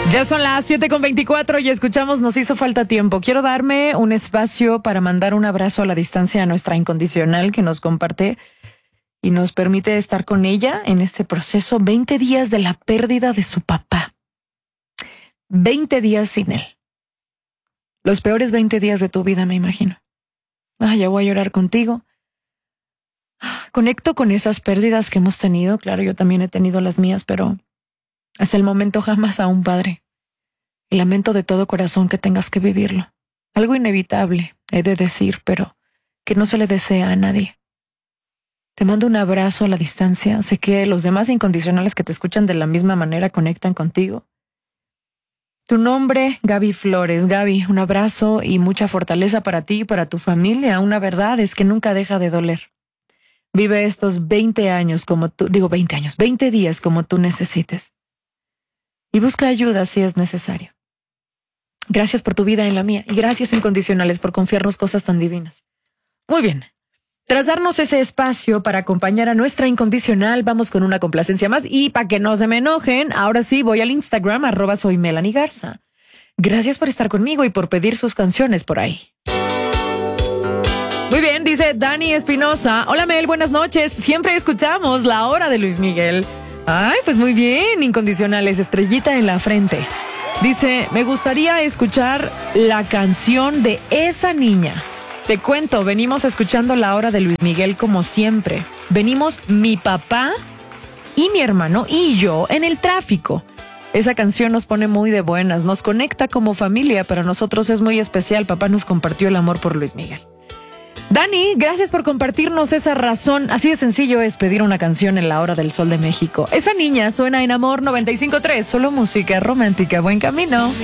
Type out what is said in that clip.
Ya son las 7:24 y escuchamos Nos hizo falta tiempo. Quiero darme un espacio para mandar un abrazo a la distancia a nuestra incondicional que nos comparte y nos permite estar con ella en este proceso. 20 días de la pérdida de su papá. 20 días sin él. Los peores 20 días de tu vida, me imagino. Ya voy a llorar contigo. Conecto con esas pérdidas que hemos tenido. Claro, yo también he tenido las mías, pero hasta el momento jamás a un padre. Y lamento de todo corazón que tengas que vivirlo. Algo inevitable, he de decir, pero que no se le desea a nadie. Te mando un abrazo a la distancia. Sé que los demás incondicionales que te escuchan de la misma manera conectan contigo. Tu nombre, Gaby Flores. Gaby, un abrazo y mucha fortaleza para ti y para tu familia. Una verdad es que nunca deja de doler. Vive estos 20 días como tú necesites. Y busca ayuda si es necesario. Gracias por tu vida en la mía. Y gracias incondicionales por confiarnos cosas tan divinas. Muy bien. Tras darnos ese espacio para acompañar a nuestra incondicional, vamos con una complacencia más. Y para que no se me enojen, ahora sí voy al Instagram, @soyMelanieGarza. Gracias por estar conmigo y por pedir sus canciones por ahí. Muy bien, dice Dani Espinosa. Hola Mel, buenas noches. Siempre escuchamos La Hora de Luis Miguel. Ay, pues muy bien, incondicionales, estrellita en la frente. Dice, me gustaría escuchar la canción de Esa Niña. Te cuento, venimos escuchando La Hora de Luis Miguel como siempre. Venimos mi papá y mi hermano y yo en el tráfico. Esa canción nos pone muy de buenas, nos conecta como familia, para nosotros es muy especial. Papá nos compartió el amor por Luis Miguel. Dani, gracias por compartirnos esa razón. Así de sencillo es pedir una canción en La Hora del Sol de México. Esa Niña suena en Amor 95.3, solo música romántica. Buen camino.